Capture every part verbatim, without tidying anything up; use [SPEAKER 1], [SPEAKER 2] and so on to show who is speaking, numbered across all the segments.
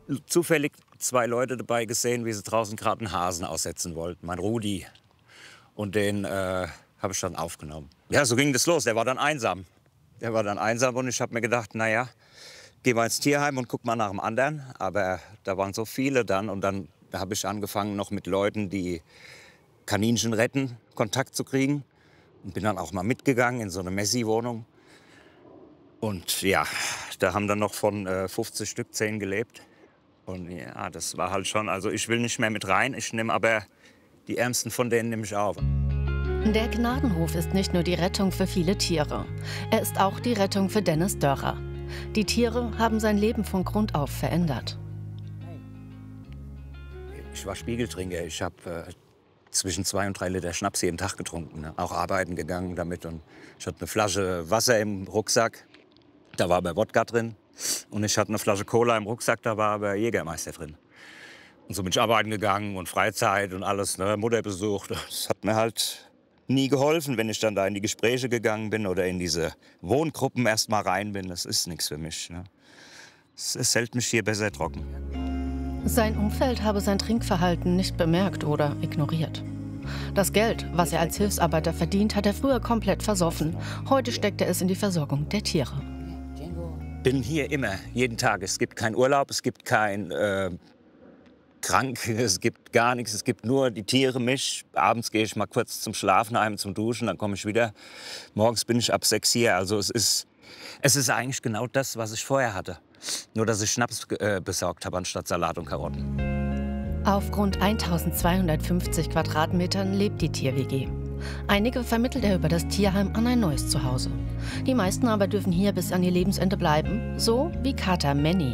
[SPEAKER 1] zufällig zwei Leute dabei gesehen, wie sie draußen gerade einen Hasen aussetzen wollten. Mein Rudi. Und den äh, habe ich dann aufgenommen. Ja, so ging das los. Der war dann einsam. Der war dann einsam und ich habe mir gedacht, naja, geh mal ins Tierheim und guck mal nach dem anderen. Aber da waren so viele dann. Und dann habe ich angefangen, noch mit Leuten, die Kaninchen retten, Kontakt zu kriegen. Und bin dann auch mal mitgegangen in so eine Messi-Wohnung. Und ja, da haben dann noch von äh, fünfzig Stück zehn gelebt. Und ja, das war halt schon, also ich will nicht mehr mit rein, ich nehme aber die Ärmsten von denen nehme ich auf.
[SPEAKER 2] Der Gnadenhof ist nicht nur die Rettung für viele Tiere. Er ist auch die Rettung für Dennis Dörrer. Die Tiere haben sein Leben von Grund auf verändert.
[SPEAKER 1] Ich war Spiegeltrinker. Ich habe äh, zwischen zwei und drei Liter Schnaps jeden Tag getrunken. Ne? Auch arbeiten gegangen damit. Und ich hatte eine Flasche Wasser im Rucksack. Da war aber Wodka drin. Und ich hatte eine Flasche Cola im Rucksack. Da war aber Jägermeister drin. Und so bin ich arbeiten gegangen und Freizeit und alles, ne? Mutter besucht. Das hat mir halt nie geholfen, wenn ich dann da in die Gespräche gegangen bin oder in diese Wohngruppen erst mal rein bin. Das ist nichts für mich. Ne? Es, es hält mich hier besser trocken.
[SPEAKER 2] Sein Umfeld habe sein Trinkverhalten nicht bemerkt oder ignoriert. Das Geld, was er als Hilfsarbeiter verdient, hat er früher komplett versoffen. Heute steckt er es in die Versorgung der Tiere.
[SPEAKER 1] Bin hier immer, jeden Tag. Es gibt keinen Urlaub, es gibt kein äh, krank, es gibt gar nichts. Es gibt nur die Tiere, mich. Abends gehe ich mal kurz zum Schlafen heim, zum Duschen, dann komme ich wieder. Morgens bin ich ab sechs hier. Also es ist, es ist eigentlich genau das, was ich vorher hatte. Nur, dass ich Schnaps äh, besorgt habe, anstatt Salat und Karotten.
[SPEAKER 2] Auf rund eintausendzweihundertfünfzig Quadratmetern lebt die Tier-W G. Einige vermittelt er über das Tierheim an ein neues Zuhause. Die meisten aber dürfen hier bis an ihr Lebensende bleiben, so wie Kater Manny.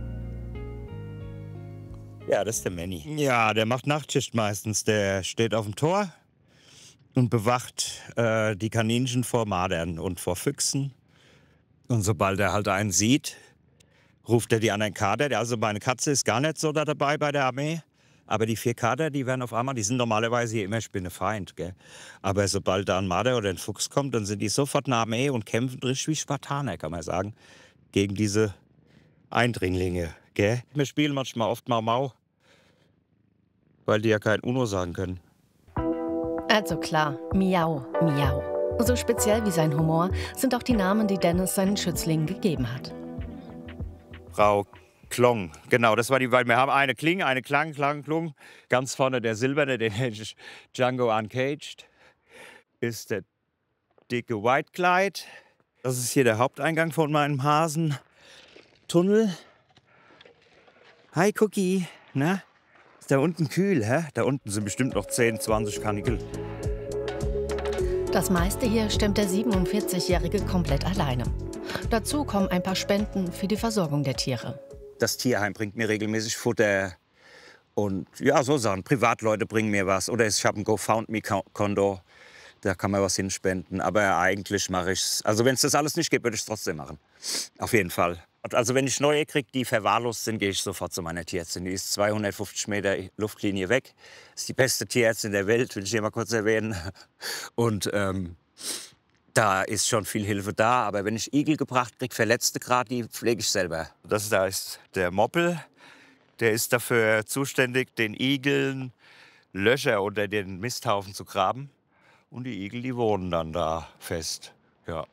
[SPEAKER 1] Ja, das ist der Manny. Ja, der macht Nachtschicht meistens. Der steht auf dem Tor und bewacht äh, die Kaninchen vor Mardern und vor Füchsen. Und sobald er halt einen sieht, ruft er die anderen Kater. Also meine Katze ist gar nicht so da dabei bei der Armee. Aber die vier Kater, die werden auf einmal, die sind normalerweise hier immer Spinnefeind. Gell? Aber sobald da ein Marder oder ein Fuchs kommt, dann sind die sofort in der Armee und kämpfen richtig wie Spartaner, kann man sagen, gegen diese Eindringlinge. Gell? Wir spielen manchmal oft Mau Mau, weil die ja kein Uno sagen können.
[SPEAKER 2] Also klar, Miau, Miau. So speziell wie sein Humor sind auch die Namen, die Dennis seinen Schützlingen gegeben hat.
[SPEAKER 1] Frau Klong, genau, das war die, weil wir haben eine Kling, eine Klang, Klang, Klung. Ganz vorne der silberne, den nenne ich Django Uncaged, ist der dicke White Clyde. Das ist hier der Haupteingang von meinem Hasentunnel. Hi Cookie, na? Ist da unten kühl, hä? Da unten sind bestimmt noch zehn, zwanzig Karnickel.
[SPEAKER 2] Das meiste hier stemmt der siebenundvierzigjährige komplett alleine. Dazu kommen ein paar Spenden für die Versorgung der Tiere.
[SPEAKER 1] Das Tierheim bringt mir regelmäßig Futter und ja, so Sachen. Privatleute bringen mir was oder ich habe ein GoFundMe-Konto, da kann man was hinspenden. Aber eigentlich mache ich es, also wenn es das alles nicht gibt, würde ich es trotzdem machen. Auf jeden Fall. Also wenn ich neue kriege, die verwahrlost sind, gehe ich sofort zu meiner Tierärztin. Die ist zweihundertfünfzig Meter Luftlinie weg. Ist die beste Tierärztin der Welt, will ich hier mal kurz erwähnen. Und ähm, da ist schon viel Hilfe da, aber wenn ich Igel gebracht kriege, Verletzte gerade, die pflege ich selber. Das da ist der Moppel, der ist dafür zuständig, den Igeln Löcher unter den Misthaufen zu graben. Und die Igel, die wohnen dann da fest, ja.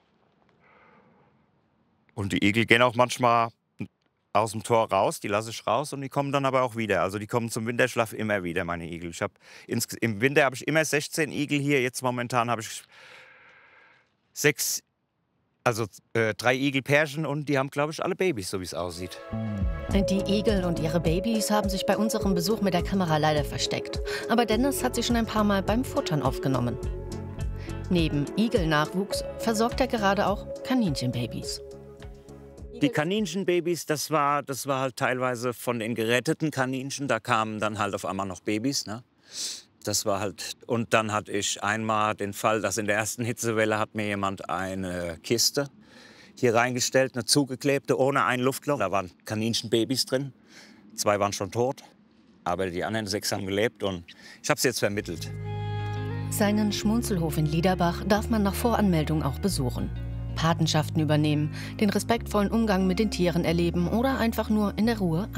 [SPEAKER 1] Und die Igel gehen auch manchmal aus dem Tor raus, die lasse ich raus und die kommen dann aber auch wieder. Also die kommen zum Winterschlaf immer wieder, meine Igel. Ich hab, ins, im Winter habe ich immer sechzehn Igel hier, jetzt momentan habe ich sechs, also äh, drei Igelpärchen und die haben, glaube ich, alle Babys, so wie es aussieht.
[SPEAKER 2] Die Igel und ihre Babys haben sich bei unserem Besuch mit der Kamera leider versteckt. Aber Dennis hat sie schon ein paar Mal beim Futtern aufgenommen. Neben Igelnachwuchs versorgt er gerade auch Kaninchenbabys.
[SPEAKER 1] Die Kaninchenbabys, das war, das war halt teilweise von den geretteten Kaninchen. Da kamen dann halt auf einmal noch Babys, ne? Das war halt, und dann hatte ich einmal den Fall, dass in der ersten Hitzewelle hat mir jemand eine Kiste hier reingestellt, eine zugeklebte, ohne ein Luftloch. Da waren Kaninchenbabys drin. Zwei waren schon tot, aber die anderen sechs haben gelebt und ich habe sie jetzt vermittelt.
[SPEAKER 2] Seinen Schmunzelhof in Liederbach darf man nach Voranmeldung auch besuchen. Patenschaften übernehmen, den respektvollen Umgang mit den Tieren erleben oder einfach nur in der Ruhe